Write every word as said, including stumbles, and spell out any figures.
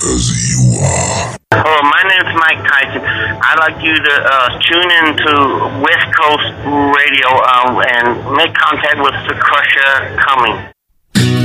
as you are. Oh, my name is Mike Tyson. I'd like you to uh, tune in to West Coast Radio um, and make contact with the Crusher Cummings.